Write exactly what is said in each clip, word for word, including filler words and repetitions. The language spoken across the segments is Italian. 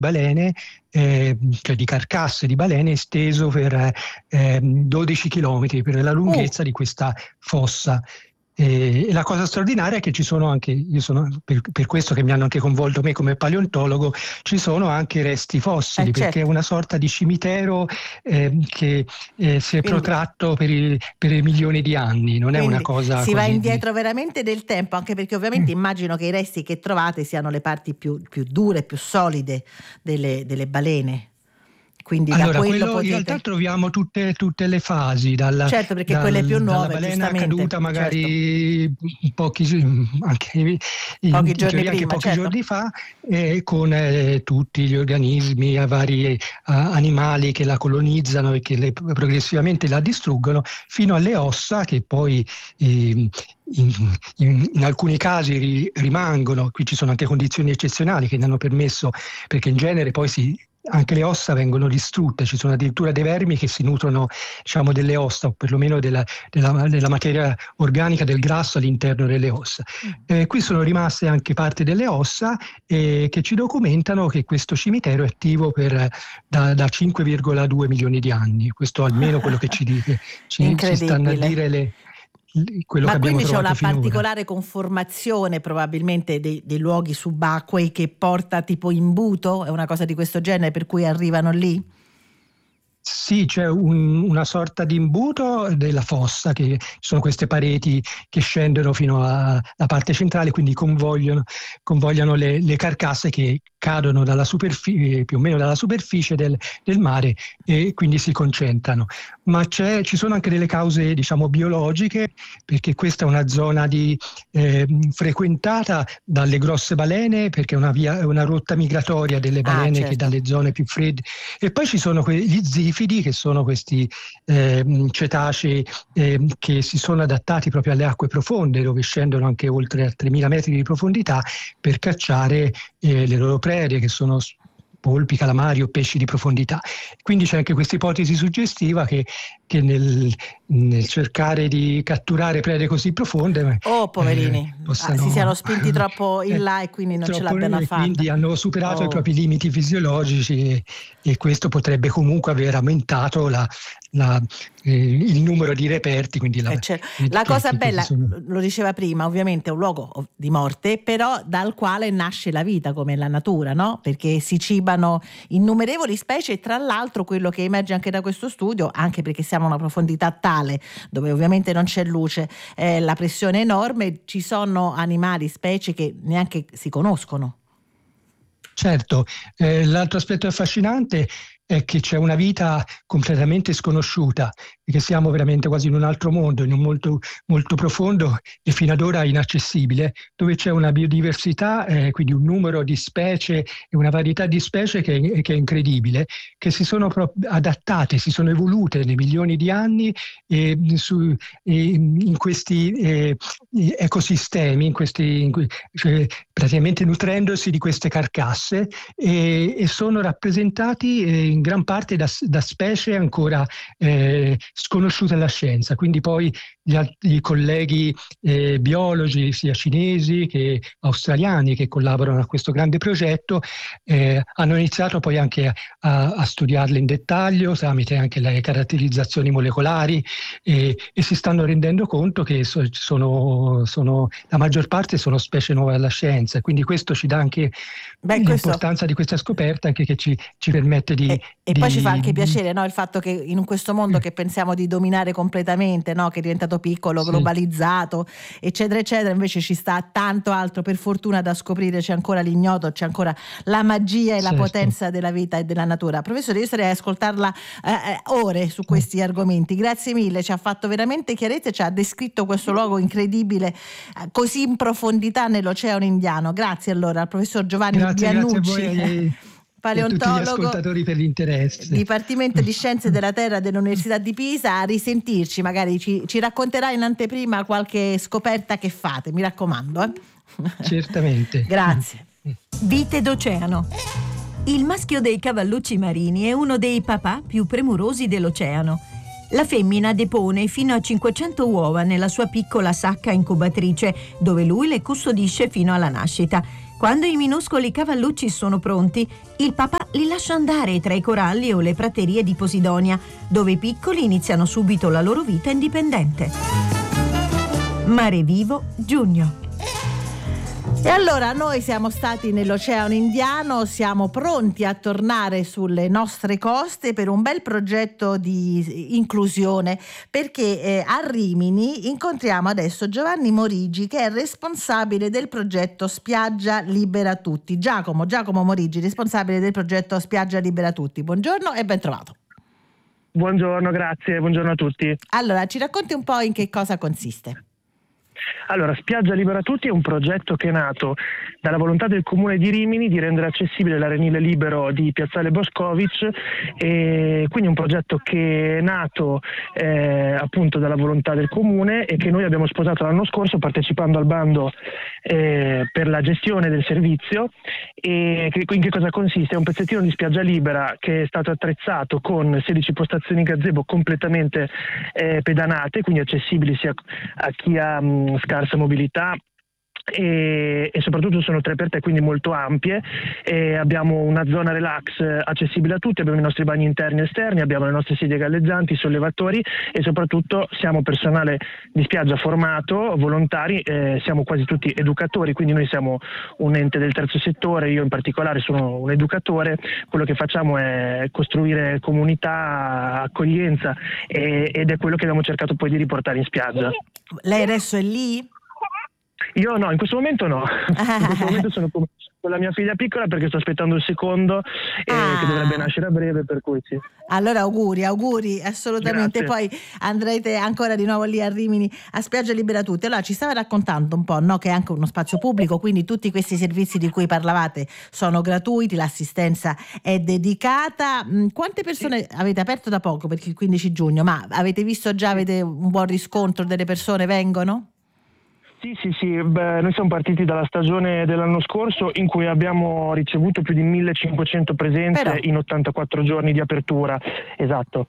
balene, eh, cioè di carcasse di balene, esteso per eh, dodici chilometri, per la lunghezza oh. di questa fossa. E la cosa straordinaria è che ci sono anche, io sono per, per questo che mi hanno anche coinvolto me come paleontologo, ci sono anche resti fossili, eh, perché certo. è una sorta di cimitero eh, che eh, si è quindi, protratto per, i, per i milioni di anni, non è una cosa si così va indietro di... veramente del tempo, anche perché ovviamente mm. immagino che i resti che trovate siano le parti più, più dure, più solide delle, delle balene. Quindi allora, da quello, quello potete... in realtà troviamo tutte, tutte le fasi, dalla, certo, perché dal, quelle più nuove, dalla balena caduta magari certo. pochi, anche, in, pochi in giorni teoria prima, anche pochi certo. giorni fa, eh, con eh, tutti gli organismi, eh, vari eh, animali che la colonizzano e che le, progressivamente la distruggono, fino alle ossa che poi... Eh, In, in, in alcuni casi ri, rimangono, qui ci sono anche condizioni eccezionali che ne hanno permesso, perché in genere poi si, anche le ossa vengono distrutte, ci sono addirittura dei vermi che si nutrono, diciamo, delle ossa o perlomeno della, della, della materia organica, del grasso all'interno delle ossa. Eh, qui sono rimaste anche parti delle ossa eh, che ci documentano che questo cimitero è attivo per, da, da cinque virgola due milioni di anni, questo almeno quello che ci, ci, ci stanno a dire le... quello Ma che abbiamo quindi c'è una finora. particolare conformazione probabilmente dei, dei luoghi subacquei che porta tipo imbuto, è una cosa di questo genere per cui arrivano lì? Sì, c'è un, una sorta di imbuto della fossa, che sono queste pareti che scendono fino alla parte centrale, quindi convogliano, convogliano le, le carcasse che cadono dalla superficie, più o meno dalla superficie del, del mare, e quindi si concentrano. Ma c'è, ci sono anche delle cause, diciamo, biologiche, perché questa è una zona di, eh, frequentata dalle grosse balene, perché è una, via, è una rotta migratoria delle balene ah, certo. che dalle zone più fredde. E poi ci sono gli zifidi, che sono questi eh, cetacei eh, che si sono adattati proprio alle acque profonde, dove scendono anche oltre a tremila metri di profondità per cacciare eh, le loro prede, che sono polpi, calamari o pesci di profondità. Quindi c'è anche questa ipotesi suggestiva che, che nel, nel cercare di catturare prede così profonde oh poverini eh, possano, ah, si siano spinti troppo in là e quindi non ce l'abbiano fatta, quindi hanno superato oh. i propri limiti fisiologici e, e questo potrebbe comunque aver aumentato la, la, eh, il numero di reperti, quindi la, eh, certo. la che, cosa che bella, sono... lo diceva prima, ovviamente è un luogo di morte, però dal quale nasce la vita, come la natura, no? Perché si cibano innumerevoli specie e tra l'altro quello che emerge anche da questo studio, anche perché siamo a una profondità tale dove ovviamente non c'è luce, eh, la pressione è enorme, ci sono animali, specie che neanche si conoscono. Certo, eh, l'altro aspetto affascinante è che c'è una vita completamente sconosciuta, che siamo veramente quasi in un altro mondo, in un molto, molto profondo e fino ad ora inaccessibile, dove c'è una biodiversità, eh, quindi un numero di specie e una varietà di specie che è, che è incredibile, che si sono pro- adattate, si sono evolute nei milioni di anni e su, e in questi eh, ecosistemi, in questi, in, cioè, praticamente nutrendosi di queste carcasse e, e sono rappresentati eh, in gran parte da, da specie ancora eh, sconosciute alla scienza. Quindi poi gli altri colleghi eh, biologi, sia cinesi che australiani, che collaborano a questo grande progetto, eh, hanno iniziato poi anche a, a studiarle in dettaglio tramite anche le caratterizzazioni molecolari e, e si stanno rendendo conto che so, sono, sono, la maggior parte sono specie nuove alla scienza. Quindi questo ci dà anche Beh, l'importanza questo... di questa scoperta, anche che ci, ci permette di... E, e di... poi ci fa anche piacere, no? Il fatto che in questo mondo che pensiamo di dominare completamente, no? Che è diventato piccolo, globalizzato, sì. eccetera, eccetera, invece ci sta tanto altro, per fortuna, da scoprire. C'è ancora l'ignoto, c'è ancora la magia e certo. la potenza della vita e della natura. Professore, io sarei a ascoltarla eh, ore su questi sì. argomenti. Grazie mille, ci ha fatto veramente chiarezza, ci ha descritto questo luogo incredibile eh, così in profondità nell'Oceano Indiano. Grazie allora al professor Giovanni Grazie, Biannucci. Grazie a voi. Paleontologo, e a tutti gli ascoltatori per l'interesse. Dipartimento di Scienze della Terra dell'Università di Pisa. A risentirci, magari ci, ci racconterà in anteprima qualche scoperta che fate, mi raccomando. Eh? Certamente. Grazie. Vite d'oceano. Il maschio dei cavallucci marini è uno dei papà più premurosi dell'oceano. La femmina depone fino a cinquecento uova nella sua piccola sacca incubatrice, dove lui le custodisce fino alla nascita. Quando i minuscoli cavallucci sono pronti, il papà li lascia andare tra i coralli o le praterie di Posidonia, dove i piccoli iniziano subito la loro vita indipendente. Mare Vivo, giugno. E allora noi siamo stati nell'Oceano Indiano, siamo pronti a tornare sulle nostre coste per un bel progetto di inclusione, perché eh, a Rimini incontriamo adesso Giovanni Morigi, che è responsabile del progetto Spiaggia Libera Tutti. Giacomo, Giacomo Morigi, responsabile del progetto Spiaggia Libera Tutti. Buongiorno e ben trovato. Buongiorno, grazie, buongiorno a tutti. Allora, ci racconti un po' in che cosa consiste? Allora, Spiaggia Libera Tutti è un progetto che è nato dalla volontà del Comune di Rimini di rendere accessibile l'arenile libero di Piazzale Boscovich, e quindi un progetto che è nato eh, appunto dalla volontà del Comune e che noi abbiamo sposato l'anno scorso partecipando al bando eh, per la gestione del servizio. E che, in che cosa consiste? È un pezzettino di spiaggia libera che è stato attrezzato con sedici postazioni gazebo completamente eh, pedanate, quindi accessibili sia a chi ha mh, scarsa mobilità e, e soprattutto sono tre per tre, quindi molto ampie, e abbiamo una zona relax accessibile a tutti, abbiamo i nostri bagni interni e esterni, abbiamo le nostre sedie galleggianti, i sollevatori e soprattutto siamo personale di spiaggia formato, volontari, eh, siamo quasi tutti educatori, quindi noi siamo un ente del terzo settore, io in particolare sono un educatore. Quello che facciamo è costruire comunità, accoglienza e, ed è quello che abbiamo cercato poi di riportare in spiaggia. Lei adesso è lì? Io no, in questo momento no. In questo momento sono con la mia figlia piccola perché sto aspettando il secondo eh, ah. che dovrebbe nascere a breve, per cui sì. Allora auguri, auguri assolutamente. Grazie. Poi andrete ancora di nuovo lì a Rimini a Spiaggia Libera Tutti. Allora ci stava raccontando un po', no, che è anche uno spazio pubblico, quindi tutti questi servizi di cui parlavate sono gratuiti, l'assistenza è dedicata. Quante persone sì. avete aperto da poco, perché il quindici giugno, ma avete visto già, avete un buon riscontro delle persone vengono? Sì, sì, sì, beh, noi siamo partiti dalla stagione dell'anno scorso in cui abbiamo ricevuto più di millecinquecento presenze Però. in ottantaquattro giorni di apertura, esatto,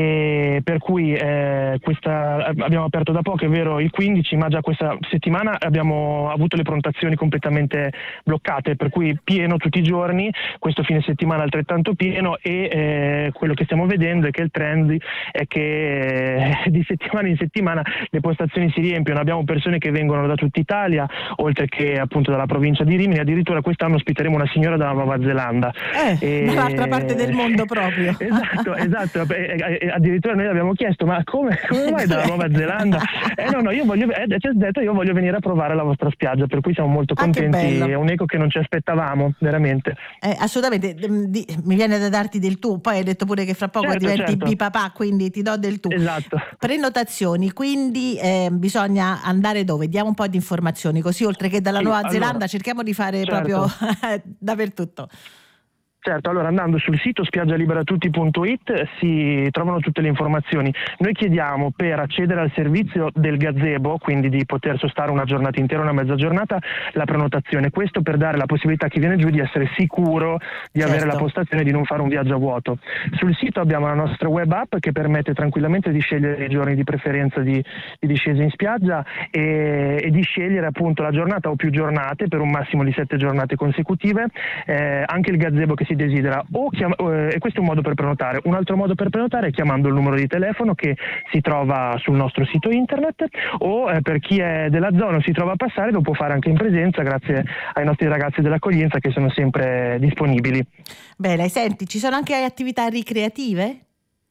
e per cui eh, questa, abbiamo aperto da poco, è vero, il quindici, ma già questa settimana abbiamo avuto le prenotazioni completamente bloccate, per cui pieno tutti i giorni, questo fine settimana altrettanto pieno, e eh, quello che stiamo vedendo è che il trend è che eh, di settimana in settimana le postazioni si riempiono, abbiamo persone che vengono da tutta Italia, oltre che appunto dalla provincia di Rimini. Addirittura quest'anno ospiteremo una signora dalla Nuova Zelanda, eh, e... dall'altra parte del mondo proprio. esatto, esatto. E, e, e, addirittura noi abbiamo chiesto: ma come, come vai dalla Nuova Zelanda? Eh no, no, io voglio, eh, ci ha detto io voglio venire a provare la vostra spiaggia, per cui siamo molto contenti, ah, è un eco che non ci aspettavamo, veramente. Eh, assolutamente, di, mi viene da darti del tu, poi hai detto pure che fra poco certo, diventi certo. bipapà, quindi ti do del tu. Esatto. Prenotazioni, quindi eh, bisogna andare dove? Diamo un po' di informazioni, così oltre che dalla sì, Nuova allora, Zelanda cerchiamo di fare certo. proprio dappertutto. Certo, allora andando sul sito spiaggia libera tutti punto it si trovano tutte le informazioni. Noi chiediamo, per accedere al servizio del gazebo, quindi di poter sostare una giornata intera, una mezza giornata, la prenotazione. Questo per dare la possibilità a chi viene giù di essere sicuro di certo. avere la postazione e di non fare un viaggio a vuoto. Sul sito abbiamo la nostra web app che permette tranquillamente di scegliere i giorni di preferenza di, di discesa in spiaggia e, e di scegliere appunto la giornata o più giornate per un massimo di sette giornate consecutive, eh, anche il gazebo che si desidera, o chiam- eh, e questo è un modo per prenotare. Un altro modo per prenotare è chiamando il numero di telefono che si trova sul nostro sito internet, o eh, per chi è della zona o si trova a passare lo può fare anche in presenza grazie ai nostri ragazzi dell'accoglienza che sono sempre disponibili. Bene, senti, ci sono anche attività ricreative?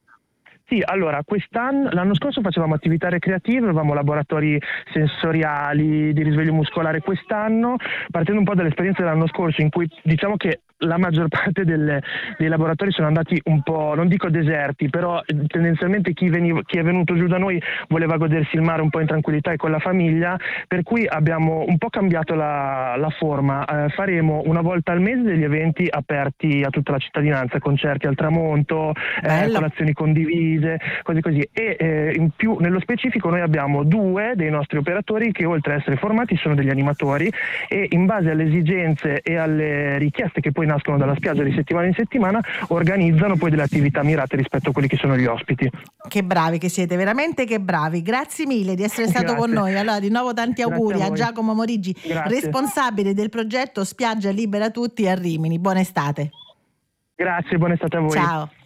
Sì, allora quest'anno, l'anno scorso facevamo attività ricreative, avevamo laboratori sensoriali, di risveglio muscolare. Quest'anno, partendo un po' dall'esperienza dell'anno scorso, in cui diciamo che la maggior parte delle, dei laboratori sono andati un po', non dico deserti, però tendenzialmente chi, veniva, chi è venuto giù da noi voleva godersi il mare un po' in tranquillità e con la famiglia, per cui abbiamo un po' cambiato la, la forma. Eh, faremo una volta al mese degli eventi aperti a tutta la cittadinanza, concerti al tramonto, eh, colazioni condivise, così così. E eh, in più, nello specifico, noi abbiamo due dei nostri operatori che, oltre a essere formati, sono degli animatori, e in base alle esigenze e alle richieste che poi poi nascono dalla spiaggia di settimana in settimana, organizzano poi delle attività mirate rispetto a quelli che sono gli ospiti. Che bravi che siete, veramente che bravi. Grazie mille di essere stato Grazie. con noi. Allora di nuovo tanti auguri a, a Giacomo Morigi, Grazie. responsabile del progetto Spiaggia Libera Tutti a Rimini. Buona estate. Grazie, buona estate a voi. Ciao.